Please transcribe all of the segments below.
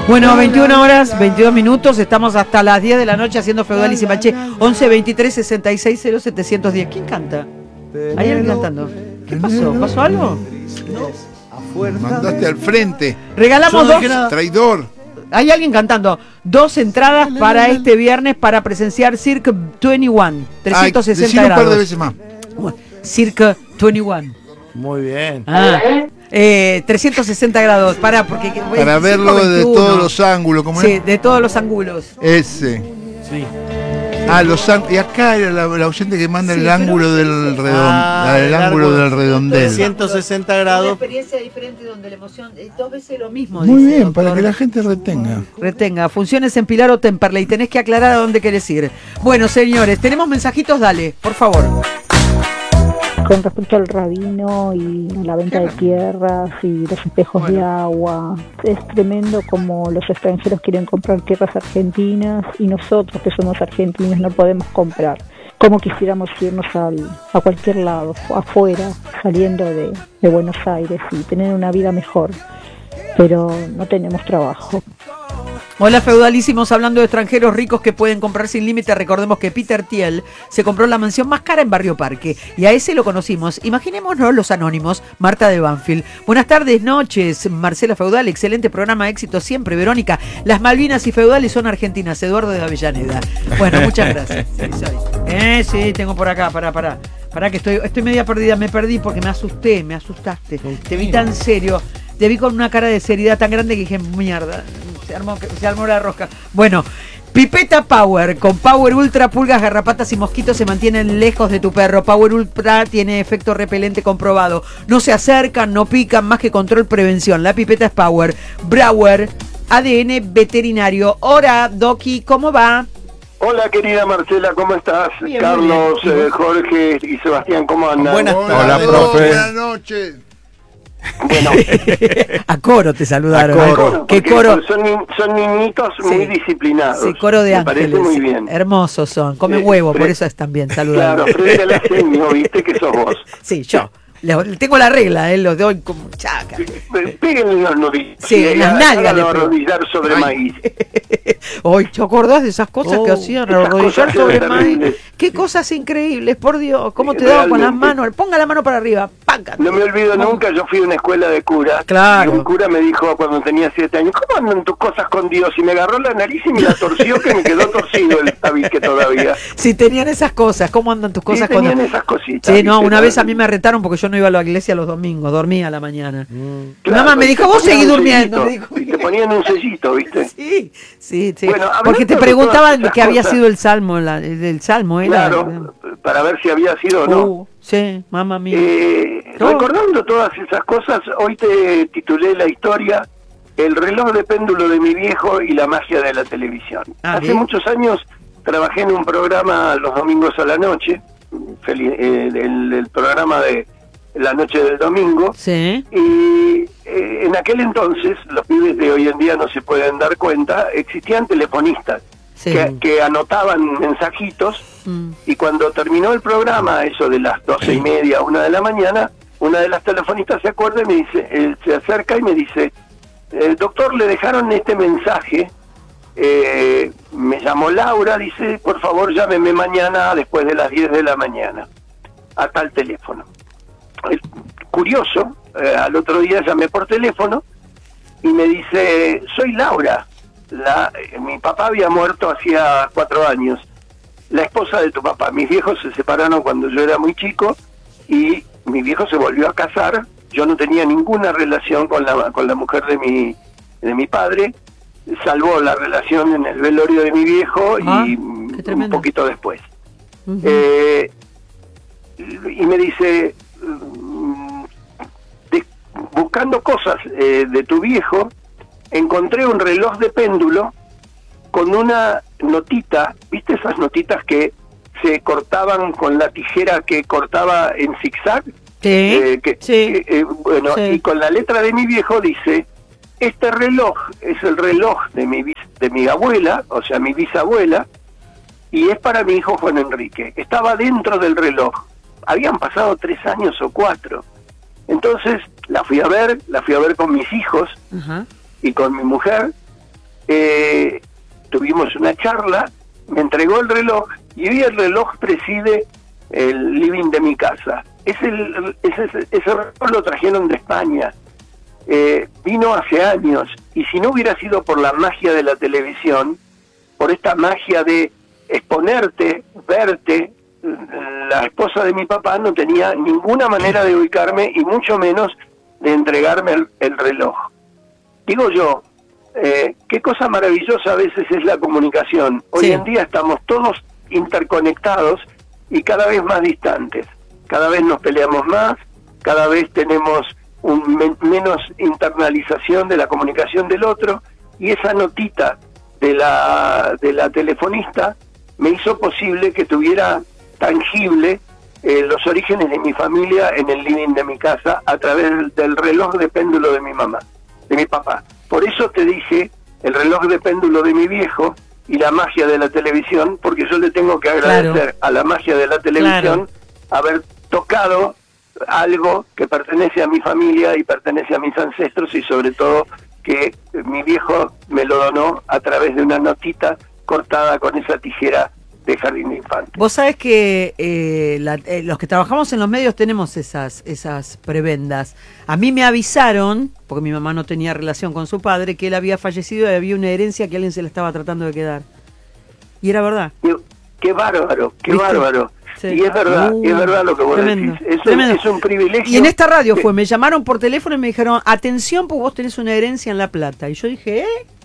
Bueno, 21 horas, 22 minutos, estamos hasta las 10 de la noche haciendo Feudal y Simaché. 11 23 66 0 710. ¿Quién canta? ¿Hay alguien cantando? ¿Qué pasó? ¿Pasó algo? No. Mandaste al frente. Regalamos dos. Traidor. Hay alguien cantando. 2 entradas para este viernes para presenciar Cirque 21. 360 grados. Un par de veces más. Cirque 21. Muy bien. 360 grados. Para verlo de todos los ángulos. ¿Cómo sí, es? de todos los ángulos. Ese. Sí. Los ángulos. Y acá era la oyente que manda el ángulo del el ángulo del redondel. 160 Una grados. experiencia diferente donde la emoción es 2 veces lo mismo. Muy dice, bien, doctor. para que la gente retenga. Retenga. Funciones en Pilar o Temperley. Tenés que aclarar a dónde querés ir. Bueno, señores, tenemos mensajitos. Dale, por favor. Con respecto al rabino y la venta de tierras y los espejos de agua, es tremendo como los extranjeros quieren comprar tierras argentinas y nosotros que somos argentinos no podemos comprar. Como quisiéramos irnos a cualquier lado, afuera, saliendo de Buenos Aires y tener una vida mejor, pero no tenemos trabajo. Hola feudalísimos, hablando de extranjeros ricos que pueden comprar sin límite, recordemos que Peter Thiel se compró la mansión más cara en Barrio Parque y a ese lo conocimos. Imaginémonos los anónimos, Marta de Banfield. Buenas tardes, noches, Marcela Feudal, excelente programa, éxito siempre, Verónica. Las Malvinas y feudales son argentinas, Eduardo de Avellaneda. Bueno, muchas gracias. Sí, tengo por acá, pará que estoy media perdida, me perdí porque me asustaste. Te vi tan serio, te vi con una cara de seriedad tan grande que dije, mierda. Se armó la rosca. Bueno, Pipeta Power. Con Power Ultra, pulgas, garrapatas y mosquitos se mantienen lejos de tu perro. Power Ultra tiene efecto repelente comprobado. No se acercan, no pican, más que control, prevención. La pipeta es Power. Brauer, ADN veterinario. Hola, Doki, ¿cómo va? Hola, querida Marcela, ¿cómo estás? Bien, Carlos, muy bien. Jorge y Sebastián, ¿cómo andan? Buenas Hola, tardes. profe. Buenas noches. Bueno, A coro te saludaron. A coro. ¿Qué porque coro? Son niñitos muy disciplinados. Sí, coro de Me ángeles. parece muy bien. Hermosos son. Comen Sí, huevo, por Fred- eso están bien saludados. Claro, frente al aseño, viste que sos vos. Sí, yo. Tengo la regla, los doy como chaca. Péguenle unos nudillos. Sí, en las nalgas le Háganlo pego. arrodillar sobre maíz. Hoy, ¿te acordás de esas cosas que hacían? esas Arrodillar cosas sobre eran maíz. terribles. Qué cosas increíbles, por Dios. ¿Cómo te daban con las Realmente. manos? Ponga la mano para arriba. ¡Páncate! No me olvido nunca, yo fui a una escuela de curas. Claro. Y un cura me dijo cuando tenía 7 años, ¿cómo andan tus cosas con Dios? Y me agarró la nariz y me la torció, que me quedó torcido el tabique todavía. Si tenían esas cosas, ¿cómo andan tus cosas Sí, cuando...? tenían esas cositas. Sí, no, ¿viste? una vez a mí me retaron porque yo no iba a la iglesia los domingos, dormía a la mañana. Mi Claro, mamá me y dijo, te vos ponían seguí un durmiendo. Me sellito, dijo. y te ponían un sellito, ¿viste? Sí. Bueno, hablando Porque te de preguntaban todas esas que había cosas, sido el salmo, el salmo era. Claro, para ver si había sido o no. Sí, mamá mía. No. Recordando todas esas cosas, hoy te titulé la historia El reloj de péndulo de mi viejo y la magia de la televisión. Hace bien. muchos años trabajé en un programa los domingos a la noche, el programa de la noche del domingo, Sí. y en aquel entonces, los pibes de hoy en día no se pueden dar cuenta, existían telefonistas Sí. que anotaban mensajitos. Y cuando terminó el programa, eso de las 12:30, 1 de la mañana, una de las telefonistas se acuerda y me dice, se acerca y me dice, doctor, le dejaron este mensaje, me llamó Laura, dice, por favor llámeme mañana después de las 10 de la mañana, a tal teléfono. Curioso, al otro día llamé por teléfono y me dice, soy Laura, mi papá había muerto hacía 4 años, la esposa de tu papá. Mis viejos se separaron cuando yo era muy chico y mi viejo se volvió a casar. Yo no tenía ninguna relación con la mujer de mi padre, salvo la relación en el velorio de mi viejo y un poquito después. Y me dice, buscando cosas de tu viejo, encontré un reloj de péndulo con una notita, ¿viste esas notitas que se cortaban con la tijera que cortaba en zigzag? Sí, Bueno, sí. y con la letra de mi viejo dice, este reloj es el reloj de mi abuela, o sea, mi bisabuela, y es para mi hijo Juan Enrique. Estaba dentro del reloj. Habían pasado 3 años o 4. Entonces la fui a ver con mis hijos y con mi mujer, tuvimos una charla, me entregó el reloj y hoy el reloj preside el living de mi casa. Ese reloj lo trajeron de España, vino hace años, y si no hubiera sido por la magia de la televisión, por esta magia de exponerte, verte, la esposa de mi papá no tenía ninguna manera de ubicarme y mucho menos de entregarme el reloj. Digo yo, qué cosa maravillosa a veces es la comunicación. Hoy Sí. en día estamos todos interconectados y cada vez más distantes. Cada vez nos peleamos más, cada vez tenemos menos internalización de la comunicación del otro, y esa notita de la telefonista me hizo posible que tuviera tangible los orígenes de mi familia en el living de mi casa a través del reloj de péndulo de mi mamá, de mi papá. Por eso te dije el reloj de péndulo de mi viejo y la magia de la televisión, porque yo le tengo que agradecer a la magia de la televisión haber tocado algo que pertenece a mi familia y pertenece a mis ancestros, y sobre todo que mi viejo me lo donó a través de una notita cortada con esa tijera de jardín de infantes. Vos sabés que los que trabajamos en los medios tenemos esas prebendas. A mí me avisaron, porque mi mamá no tenía relación con su padre, que él había fallecido y había una herencia que alguien se le estaba tratando de quedar. Y era verdad. Qué bárbaro, qué ¿Viste? bárbaro. Sí. Y es verdad lo que vos Tremendo, decís. tremendo. Es un privilegio. Y en esta radio me llamaron por teléfono y me dijeron, atención, porque vos tenés una herencia en La Plata. Y yo dije,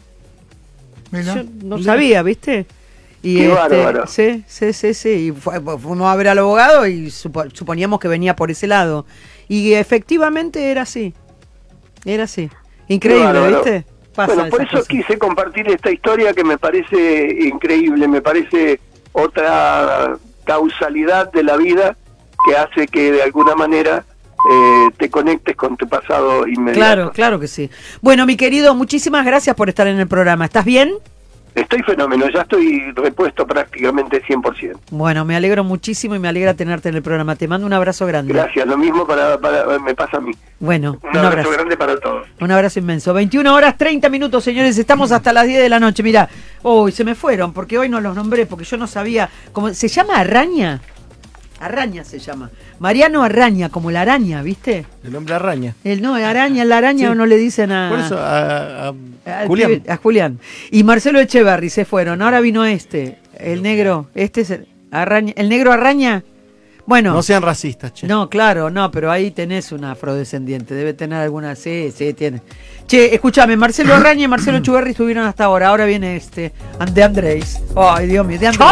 Mirá, yo no mirá. sabía, ¿viste? Y Qué bárbaro. sí. Y fuimos a ver al abogado y suponíamos que venía por ese lado. Y efectivamente era así. Era así. Increíble, Qué bárbaro. ¿viste? Pasa Bueno, por esas eso cosas. quise compartir esta historia que me parece increíble, me parece otra causalidad de la vida que hace que de alguna manera te conectes con tu pasado inmediato. Claro que sí. Bueno, mi querido, muchísimas gracias por estar en el programa. ¿Estás bien? Estoy fenómeno, ya estoy repuesto prácticamente 100%. Bueno, me alegro muchísimo y me alegra tenerte en el programa. Te mando un abrazo grande. Gracias, lo mismo me pasa a mí. Bueno, Un abrazo grande para todos. Un abrazo inmenso. 21 horas 30 minutos, señores. Estamos hasta las 10 de la noche. Mirá, hoy se me fueron porque hoy no los nombré, porque yo no sabía. ¿Cómo se llama? Arraña. Arraña se llama. Mariano Arraña, como la araña, ¿viste? El hombre araña. No, araña, la araña Sí. no le dicen a... Por eso, a al Julián. pibe- a Julián. Y Marcelo Echeverry se fueron. Ahora vino el negro. Este es el negro Arraña. Bueno. No sean racistas, che. No, claro, no, pero ahí tenés un afrodescendiente, debe tener alguna, sí, tiene. Che, escúchame, Marcelo Arraña y Marcelo Echeverry estuvieron hasta ahora, ahora viene de Andrés. Ay, Dios mío, de Andrés.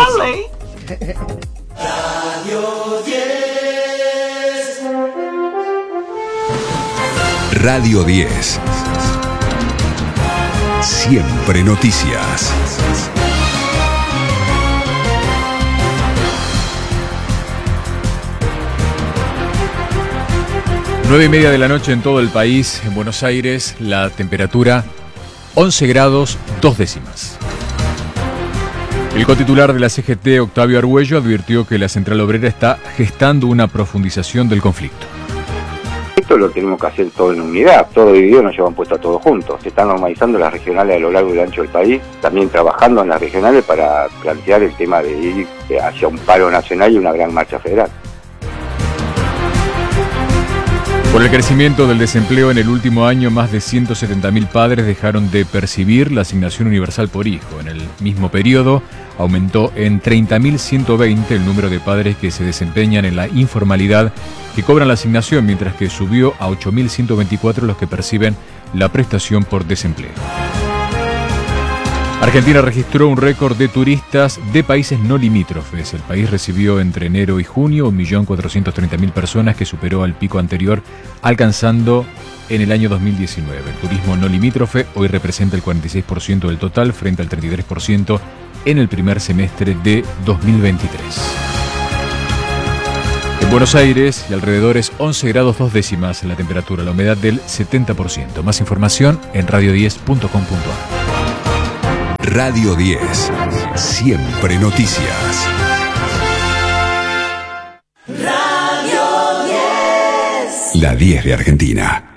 Radio 10. Siempre noticias. Nueve y media de la noche en todo el país. En Buenos Aires, la temperatura 11 grados 2 décimas. El cotitular de la CGT, Octavio Argüello, advirtió que la Central Obrera está gestando una profundización del conflicto. Esto lo tenemos que hacer todo en unidad, todo dividido nos llevan puesto a todos juntos. Se están normalizando las regionales a lo largo y ancho del país, también trabajando en las regionales para plantear el tema de ir hacia un paro nacional y una gran marcha federal. Por el crecimiento del desempleo en el último año, más de 170.000 padres dejaron de percibir la asignación universal por hijo. En el mismo periodo, aumentó en 30.120 el número de padres que se desempeñan en la informalidad que cobran la asignación, mientras que subió a 8.124 los que perciben la prestación por desempleo. Argentina registró un récord de turistas de países no limítrofes. El país recibió entre enero y junio 1.430.000 personas, que superó al pico anterior, alcanzando en el año 2019. El turismo no limítrofe hoy representa el 46% del total, frente al 33% en el primer semestre de 2023. En Buenos Aires y alrededores 11 grados 2 décimas la temperatura, la humedad del 70%. Más información en radio10.com.ar. Radio 10. Siempre noticias. Radio 10. La 10 de Argentina.